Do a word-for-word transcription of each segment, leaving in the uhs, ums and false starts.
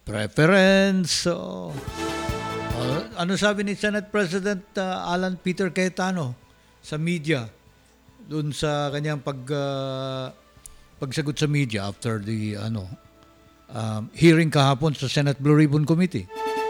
preference. So, uh, ano sabi ni Senate President uh, Alan Peter Cayetano sa media doon sa kanyang pag uh, pagsagot sa media after the ano um, hearing kahapon sa Senate Blue Ribbon Committee?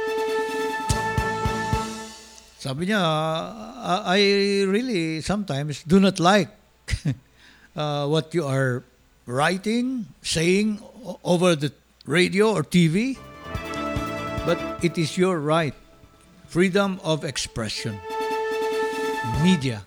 Sabi niya, uh, I really sometimes do not like uh, what you are writing, saying o- over the radio or T V, but it is your right. Freedom of expression. Media.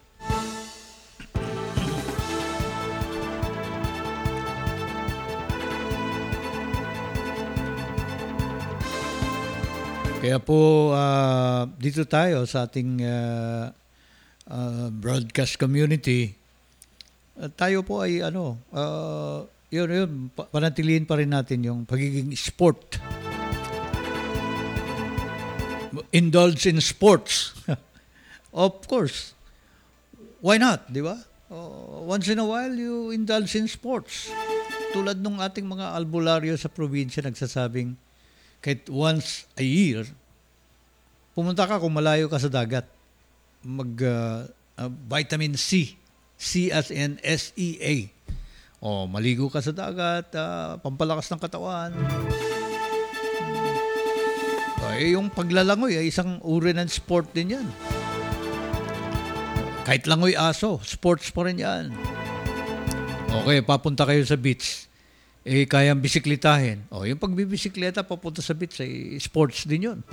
Kaya po, uh, dito tayo sa ating uh, uh, broadcast community, uh, tayo po ay ano, uh, yun, yun, pa- panatilihin pa rin natin yung pagiging sport. Indulge in sports. Of course. Why not, di ba? Uh, once in a while, you indulge in sports. Tulad nung ating mga albularyo sa probinsya nagsasabing, kahit once a year, pumunta ka kung malayo ka sa dagat. Mag uh, uh, vitamin C. C as in S E A. O, maligo ka sa dagat, uh, pampalakas ng katawan. Eh, yung paglalangoy ay isang uri ng sport din yan. Kahit langoy aso, sports pa rin yan. Okay, papunta kayo sa beach. Eh, kayang bisikletahin. O, yung pagbibisikleta papunta sa beach ay sports din yun.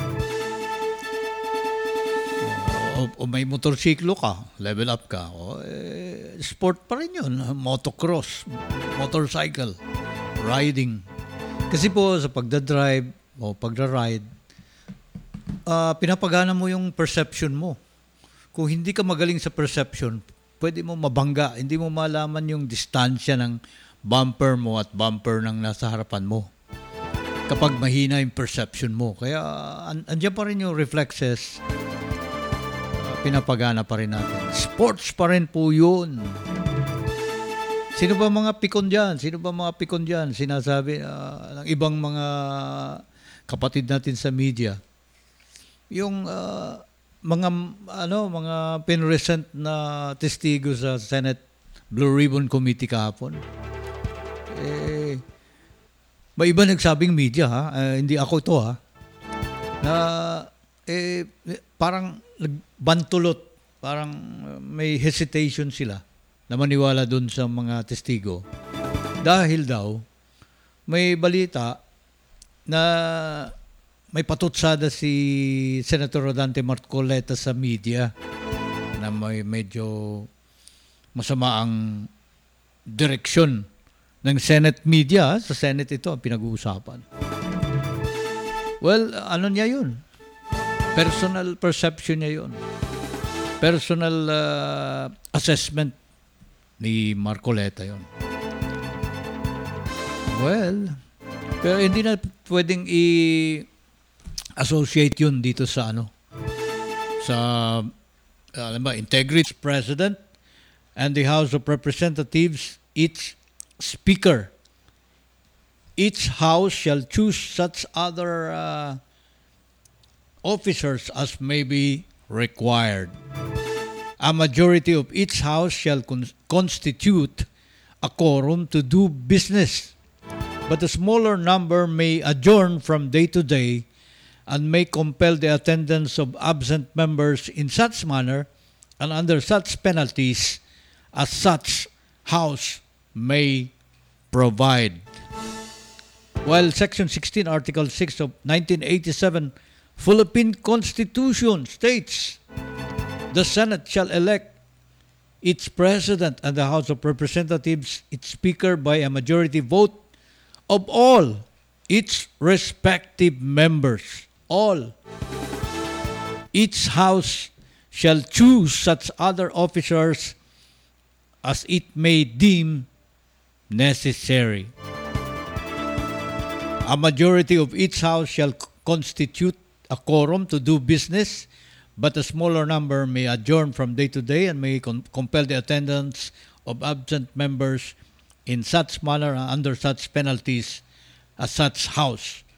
O, o may motorsiklo ka, level up ka. O, eh, sport pa rin yun. Motocross, motorcycle, riding. Kasi po sa pagdadrive o pagra-ride, uh, pinapagana mo yung perception mo. Kung hindi ka magaling sa perception, pwede mo mabangga. Hindi mo malaman yung distansya ng bumper mo at bumper ng nasa harapan mo. Kapag mahina yung perception mo. Kaya an- andyan pa rin yung reflexes. Uh, pinapagana pa rin natin. Sports pa rin po yun. Sino ba mga pikon dyan? Sino ba mga pikon dyan? Sinasabi uh, ng ibang mga kapatid natin sa media. Yung uh, mga ano mga pinresent na testigo sa Senate Blue Ribbon Committee kahapon. Eh, may iba nagsabing media ha, uh, hindi ako ito ha, na eh, parang nagbantulot, parang may hesitation sila na maniwala dun sa mga testigo. Dahil daw, may balita na may patutsada si Senator Rodante Marcoleta sa media na may medyo masama ang direksyon ng Senate media. Sa Senate ito ang pinag-uusapan. Well, ano niya yun? Personal perception niya yun. Personal uh, assessment ni Marcoleta yun. Well, pero hindi na pwedeng i-associate yun dito sa ano, sa alam ba, integrity president and the House of Representatives, each speaker, each house shall choose such other uh, officers as may be required. A majority of each house shall con- constitute a quorum to do business, but a smaller number may adjourn from day to day and may compel the attendance of absent members in such manner and under such penalties as such house may provide. While Section sixteen, Article six of nineteen eighty-seven Philippine Constitution states, the Senate shall elect its president and the House of Representatives its speaker by a majority vote of all its respective members. All. Each house shall choose such other officers as it may deem necessary. A majority of each house shall constitute a quorum to do business, but a smaller number may adjourn from day to day and may con- compel the attendance of absent members in such manner and under such penalties as such house